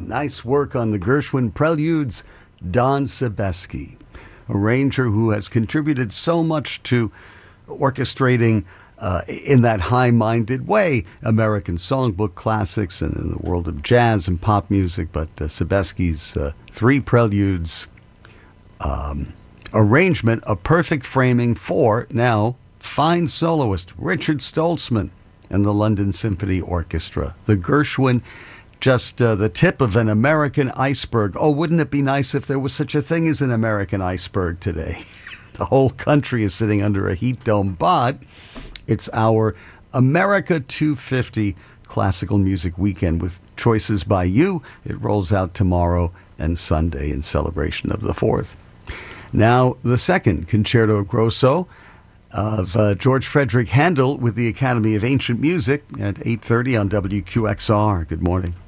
Nice work on the Gershwin Preludes, Don Sebesky, a arranger who has contributed so much to orchestrating in that high-minded way American songbook classics and in the world of jazz and pop music. But Sebesky's three preludes arrangement, a perfect framing for now fine soloist Richard Stoltzman and the London Symphony Orchestra. The Gershwin, just the tip of an American iceberg. Oh, wouldn't it be nice if there was such a thing as an American iceberg today? The whole country is sitting under a heat dome, but it's our America 250 Classical Music Weekend with choices by you. It rolls out tomorrow and Sunday in celebration of the 4th. Now, the second Concerto Grosso of George Frederick Handel with the Academy of Ancient Music at 8:30 on WQXR. Good morning.